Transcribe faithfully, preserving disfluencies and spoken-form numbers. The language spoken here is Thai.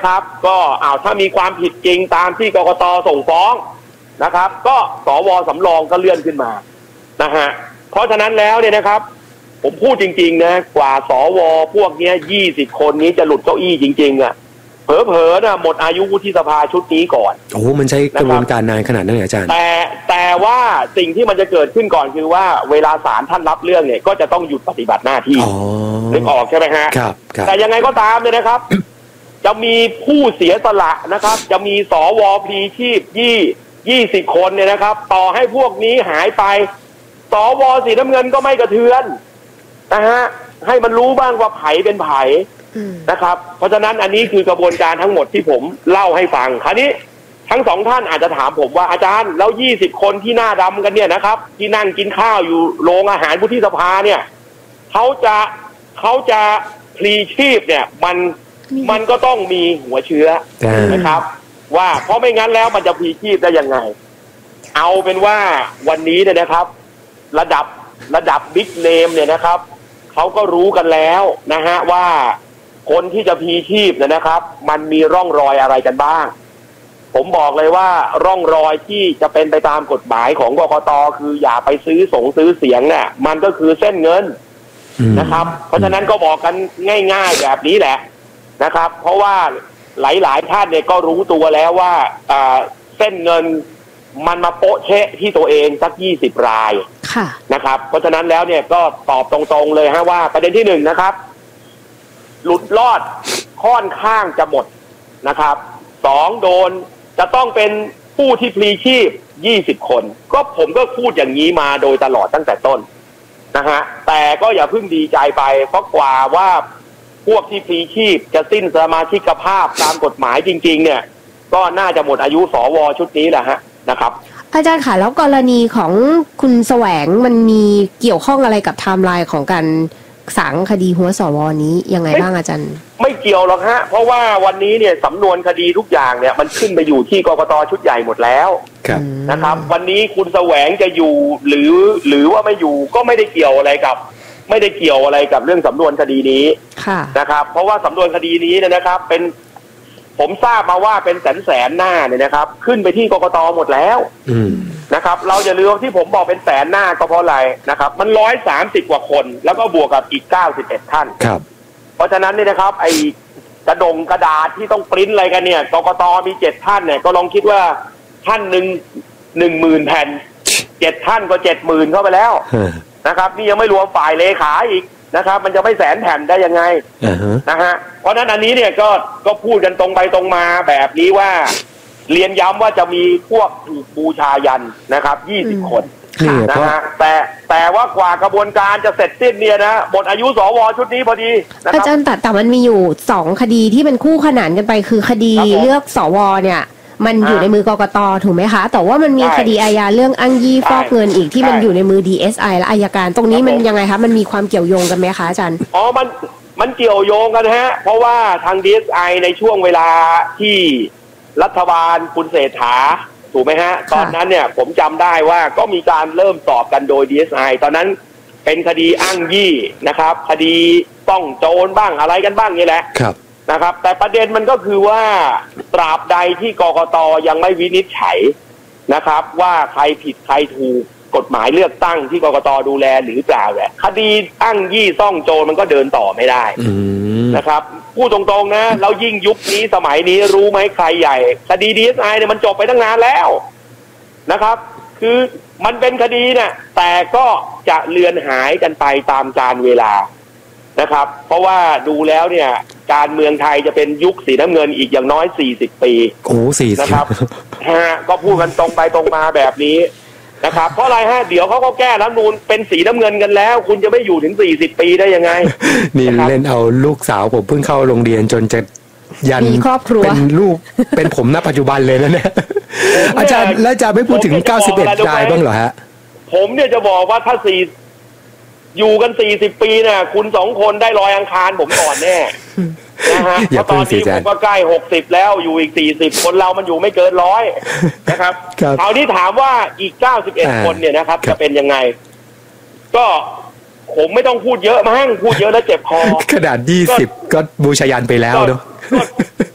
นะครับก็อ้าวถ้ามีความผิดจริงตามที่กกต.ส่งฟ้องนะครับก็สว.สำรองก็เลื่อนขึ้นมานะฮะเพราะฉะนั้นแล้วเนี่ยนะครับผมพูดจริงๆนะกว่าสว.พวกนี้ยี่สิบคนนี้จะหลุดเก้าอี้จริงๆอ่ะเผลอๆนะหมดอายุวุฒิสภาชุดนี้ก่อนโอ้มันใช้กระบวนการนานขนาดนั้นเหรออาจารย์แต่แต่ว่าสิ่งที่มันจะเกิดขึ้นก่อนคือว่าเวลาศาลท่านรับเรื่องเนี่ยก็จะต้องหยุดปฏิบัติหน้าที่นึกออกใช่ไหมฮะครับแต่ยังไงก็ตามเนี่ยนะครับ จะมีผู้เสียสละนะครับจะมีสว.พลีชีพยี่ยี่สิบคนเนี่ยนะครับต่อให้พวกนี้หายไปสว.สีน้ำเงินก็ไม่กระเทือนนะฮะให้มันรู้บ้างว่าไผ่เป็นไผ่นะครับเพราะฉะนั้นอันนี้คือกระบวนการทั้งหมดที่ผมเล่าให้ฟังคราวนี้ทั้งสองท่านอาจจะถามผมว่าอาจารย์แล้วยี่สิบคนที่หน้าดำกันเนี่ยนะครับที่นั่งกินข้าวอยู่โรงอาหารวุฒิสภาเนี่ยเขาจะเขาจะพลีชีพเนี่ยมันมันก็ต้องมีหัวเชื้อนะครับว่าเพราะไม่งั้นแล้วมันจะพลีชีพได้ยังไงเอาเป็นว่าวันนี้เนี่ยนะครับระดับระดับบิ๊กเนมเนี่ยนะครับเขาก็รู้กันแล้วนะฮะว่าคนที่จะพลีชีพเนี่ยนะครับมันมีร่องรอยอะไรกันบ้างผมบอกเลยว่าร่องรอยที่จะเป็นไปตามกฎหมายของกกต.คืออย่าไปซื้อสงซื้อเสียงเนี่ยมันก็คือเส้นเงินนะครับเพราะฉะนั้นก็บอกกันง่ายๆแบบนี้แหละนะครับเพราะว่าหลายๆท่านเนี่ยก็รู้ตัวแล้วว่าเส้นเงินมันมาโป๊ะเชะที่ตัวเองสักยี่สิบรายนะครับเพราะฉะนั้นแล้วเนี่ยก็ตอบตรงๆเลยฮะว่าประเด็นที่หนึ่งนะครับหลุดรอดค่อนข้างจะหมดนะครับสองโดนจะต้องเป็นผู้ที่พลีชีพยี่สิบคนก็ผมก็พูดอย่างนี้มาโดยตลอดตั้งแต่ต้นนะฮะแต่ก็อย่าเพิ่งดีใจไปเพราะกว่าว่าพวกที่พลีชีพจะสิ้นสมาชิกภาพตามกฎหมายจริงๆเนี่ยก็น่าจะหมดอายุสวชุดนี้แหละฮะนะครับอาจารย์ค่ะแล้วกรณีของคุณแสวงมันมีเกี่ยวข้องอะไรกับไทม์ไลน์ของการสางคดีหัวสวนี้ยังไงบ้างอาจารย์ไม่เกี่ยวหรอกฮะเพราะว่าวันนี้เนี่ยสำนวนคดีทุกอย่างเนี่ยมันขึ้นไปอยู่ที่กกต.ชุดใหญ่หมดแล้วนะครับวันนี้คุณแสวงจะอยู่หรือหรือว่าไม่อยู่ก็ไม่ได้เกี่ยวอะไรกับไม่ได้เกี่ยวอะไรกับเรื่องสำนวนคดีนี้นะครับเพราะว่าสำนวนคดีนี้เนี่ยนะครับเป็นผมทราบมาว่าเป็นแสนแสนหน้าเนี่ยนะครับขึ้นไปที่กกต.หมดแล้วนะครับเราอย่าลืมที่ผมบอกเป็นแสนหน้าก็เพราะอะไรนะครับมันร้อยสามสิบกว่าคนแล้วก็บวกกับอีกเก้าสิบเอ็ดท่านครับเพราะฉะนั้นเนี่ยนะครับไอ้กระดงกระดาษที่ต้องปริ้นอะไรกันเนี่ยกกต.มีเจ็ดท่านเนี่ยก็ลองคิดว่าท่านหนึ่งหนึ่งหมื่นแผ่นเจ็ดท่านก็เจ็ดหมื่นเข้าไปแล้วนะครับนี่ยังไม่รวมฝ่ายเลขาอีกนะครับมันจะไม่แสนแผ่นได้ยังไง uh-huh. นะฮะเพราะนั้นอันนี้เนี่ยก็ก็พูดกันตรงไปตรงมาแบบนี้ว่าเรียนย้ำว่าจะมีพวกถูกบูชายันนะครับยี่สิบคนนะฮะแต่แต่ว่ากว่ากระบวนการจะเสร็จสิ้นเนี่ยนะหมดอายุสวชุดนี้พอดีอาจารย์แต่แต่มันมีอยู่สองคดีที่เป็นคู่ขนานกันไปคือคดีเลือกสวเนี่ยมันอยู่ในมือกกต.ถูกไหมคะแต่ว่ามันมีคดีอาญาเรื่องอ้างยี่ฟอกเงินอีกที่มันอยู่ในมือ ดี เอส ไอ และอัยการตรงนี้มันยังไงคะมันมีความเกี่ยวโยงกันไหมคะอาจารย์อ๋อมันมันเกี่ยวโยงกันฮะเพราะว่าทาง ดี เอส ไอ ในช่วงเวลาที่รัฐบาลคุณเศรษฐาถูกไหมฮะตอนนั้นเนี่ยผมจำได้ว่าก็มีการเริ่มสอบกันโดย ดี เอส ไอ ตอนนั้นเป็นคดีอ้างยี่นะครับคดีต้องโจรบ้างอะไรกันบ้างนี่แหละครับนะครับแต่ประเด็นมันก็คือว่าตราบใดที่กกต.ยังไม่วินิจฉัยนะครับว่าใครผิดใครถูกกฎหมายเลือกตั้งที่กกต.ดูแลหรือเปล่าแหละคดีอ้างยี่ซ่องโจรมันก็เดินต่อไม่ได้นะครับพูดตรงๆนะแล้วยิ่งยุคนี้สมัยนี้รู้ไหมใครใหญ่คดี ดี เอส ไอ เนี่ยมันจบไปตั้งนานแล้วนะครับคือมันเป็นคดีเนี่ยแต่ก็จะเลือนหายกันไปตามกาลเวลานะครับเพราะว่าดูแล้วเนี่ยการเมืองไทยจะเป็นยุคสีน้ำเงินอีกอย่างน้อยสี่สิบปีโอ้สี่สิบนะครับฮะก็พูดกันตรงไปตรงมาแบบนี้นะครับเพราะอะไรฮะเดี๋ยวเขาก็แก้รัฐธรรมนูญเป็นสีน้ำเงินกันแล้วคุณจะไม่อยู่ถึงสี่สิบปีได้ยังไงนี่เล่นเอาลูกสาวผมเพิ่งเข้าโรงเรียนจนจะยันครอบครัวเป็นลูกเป็นผมณปัจจุบันเลยนะเนี่ยอาจารย์แล้วอาจารย์ไม่พูดถึงเก้าสิบเอ็ดรายบ้างเหรอฮะผมเนี่ยจะบอกว่าถ้าสี่อยู่กันสี่สิบปีเนี่ยคุณสองคนได้ลอยอังคารผมก่อนแน่นะฮะเพราะตอนนี้ผมก็ใกล้หกสิบแล้วอยู่อีกสี่สิบคนเรามันอยู่ไม่เกินร้อยนะครับคราวนี้ถามว่าอีกเก้าสิบเอ็ดคนเนี่ยนะครับจะเป็นยังไงก็ผมไม่ต้องพูดเยอะมั้งพูดเยอะแล้วเจ็บคอขนาดยี่สิบก็บูชายันไปแล้วเนาะ